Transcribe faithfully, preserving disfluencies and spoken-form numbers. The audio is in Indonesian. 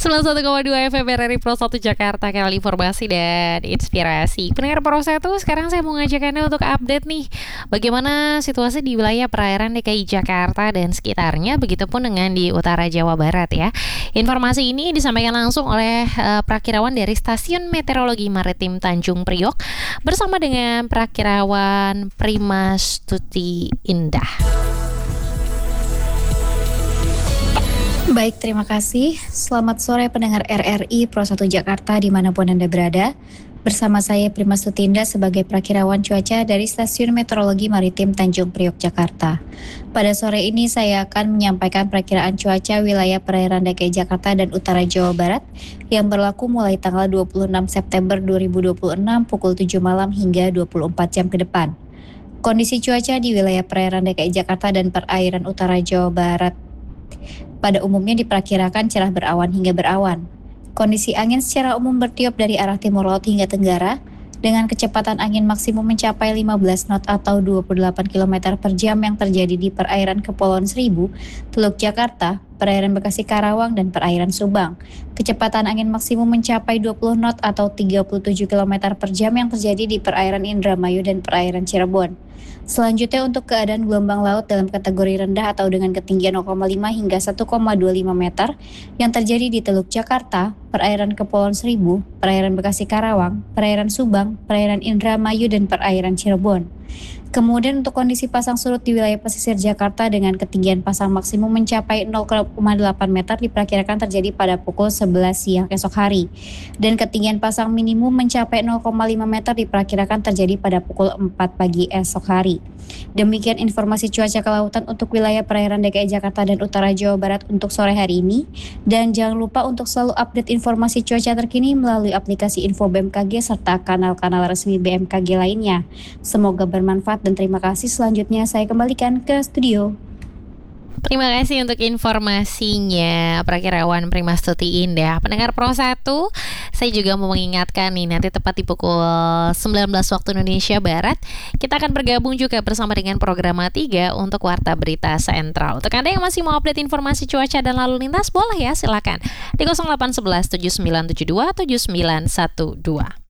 sembilan puluh satu koma dua F M R R I Pro satu Jakarta, kanal informasi dan inspirasi. Pendengar Pro satu, sekarang saya mau ngajak Anda untuk update nih bagaimana situasi di wilayah perairan D K I Jakarta dan sekitarnya, begitupun dengan di utara Jawa Barat ya. Informasi ini disampaikan langsung oleh uh, prakirawan dari Stasiun Meteorologi Maritim Tanjung Priok bersama dengan prakirawan Primastuti Indah. Baik, terima kasih. Selamat sore pendengar R R I Pro satu Jakarta dimanapun Anda berada. Bersama saya Primastuti Indah sebagai prakirawan cuaca dari Stasiun Meteorologi Maritim Tanjung Priok, Jakarta. Pada sore ini saya akan menyampaikan perakiraan cuaca wilayah perairan D K I Jakarta dan utara Jawa Barat yang berlaku mulai tanggal dua puluh enam September dua ribu dua puluh enam pukul tujuh malam hingga dua puluh empat jam ke depan. Kondisi cuaca di wilayah perairan D K I Jakarta dan perairan utara Jawa Barat pada umumnya diperkirakan cerah berawan hingga berawan. Kondisi angin secara umum bertiup dari arah timur laut hingga tenggara dengan kecepatan angin maksimum mencapai lima belas knot atau dua puluh delapan kilometer per jam yang terjadi di perairan Kepulauan Seribu, Teluk Jakarta, perairan Bekasi Karawang, dan perairan Subang. Kecepatan angin maksimum mencapai dua puluh knot atau tiga puluh tujuh kilometer per jam yang terjadi di perairan Indramayu dan perairan Cirebon. Selanjutnya untuk keadaan gelombang laut dalam kategori rendah atau dengan ketinggian nol koma lima hingga satu koma dua lima meter yang terjadi di Teluk Jakarta, perairan Kepulauan Seribu, perairan Bekasi Karawang, perairan Subang, perairan Indramayu, dan perairan Cirebon. Kemudian untuk kondisi pasang surut di wilayah pesisir Jakarta dengan ketinggian pasang maksimum mencapai nol koma delapan meter diperkirakan terjadi pada pukul sebelas siang esok hari. Dan ketinggian pasang minimum mencapai nol koma lima meter diperkirakan terjadi pada pukul empat pagi esok hari. Demikian informasi cuaca kelautan untuk wilayah perairan D K I Jakarta dan utara Jawa Barat untuk sore hari ini. Dan jangan lupa untuk selalu update informasi cuaca terkini melalui aplikasi Info B M K G serta kanal-kanal resmi B M K G lainnya. Semoga bermanfaat dan terima kasih. Selanjutnya saya kembalikan ke studio. Terima kasih untuk informasinya Prakirawan Primastuti Indah. Pendengar Pro satu, saya juga mau mengingatkan nih, nanti tepat di pukul sembilan belas waktu Indonesia Barat kita akan bergabung juga bersama dengan Programa tiga untuk Warta Berita Sentral. Untuk Anda yang masih mau update informasi cuaca dan lalu lintas, boleh ya, silakan di nol delapan satu satu tujuh sembilan tujuh dua tujuh sembilan satu dua.